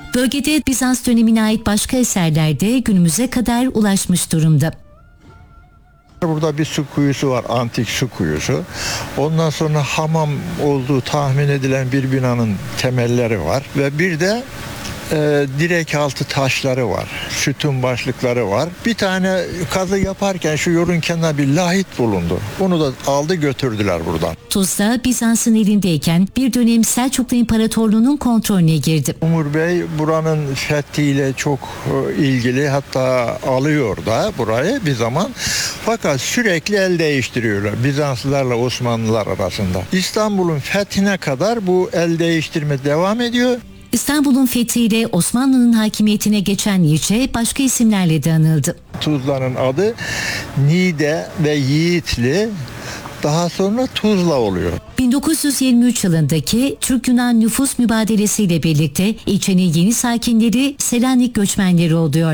Bölgede Bizans dönemine ait başka eserler de günümüze kadar ulaşmış durumda. Burada bir su kuyusu var, antik su kuyusu. Ondan sonra hamam olduğu tahmin edilen bir binanın temelleri var. Ve bir de direk altı taşları var, sütun başlıkları var. Bir tane kazı yaparken şu yolun kenarında bir lahit bulundu. Onu da aldı götürdüler buradan. Tuzla Bizans'ın elindeyken bir dönem Selçuklu İmparatorluğu'nun kontrolüne girdi. Umur Bey buranın fethiyle çok ilgili, hatta alıyor da burayı bir zaman. Fakat sürekli el değiştiriyorlar Bizanslılarla Osmanlılar arasında. İstanbul'un fethine kadar bu el değiştirme devam ediyor. İstanbul'un fethiyle Osmanlı'nın hakimiyetine geçen ilçe başka isimlerle de anıldı. Tuzla'nın adı Niğde ve Yiğitli, daha sonra Tuzla oluyor. 1923 yılındaki Türk-Yunan nüfus mübadelesiyle birlikte ilçenin yeni sakinleri Selanik göçmenleri oluyor.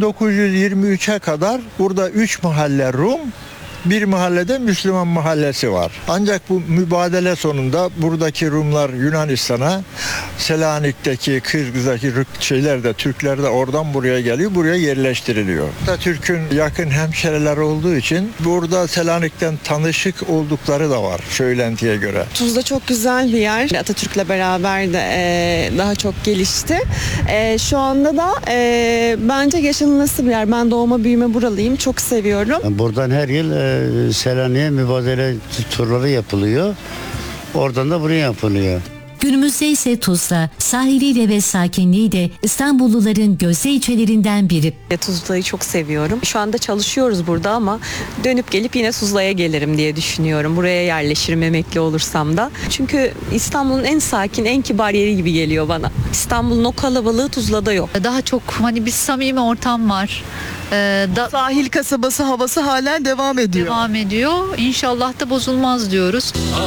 1923'e kadar burada 3 mahalle Rum, bir mahallede Müslüman mahallesi var. Ancak bu mübadele sonunda buradaki Rumlar Yunanistan'a, Selanik'teki, Kırgız'daki şeyler de, Türkler de oradan buraya geliyor, buraya yerleştiriliyor. Türk'ün yakın hemşeriler olduğu için burada Selanik'ten tanışık oldukları da var söylentiye göre. Tuzla çok güzel bir yer. Atatürk'le beraber de daha çok gelişti. Şu anda da bence yaşanılası bir yer. Ben doğma büyüme buralıyım. Çok seviyorum. Buradan her yıl Selanik'e mübadele turları yapılıyor. Oradan da buraya yapılıyor. Günümüzde ise Tuzla sahiliyle ve sakinliğiyle İstanbulluların gözde ilçelerinden biri. Tuzla'yı çok seviyorum. Şu anda çalışıyoruz burada ama dönüp gelip yine Tuzla'ya gelirim diye düşünüyorum. Buraya yerleşirim emekli olursam da. Çünkü İstanbul'un en sakin, en kibar yeri gibi geliyor bana. İstanbul'un o kalabalığı Tuzla'da yok. Daha çok bir samimi ortam var. Sahil kasabası havası halen devam ediyor. Devam ediyor. İnşallah da bozulmaz diyoruz.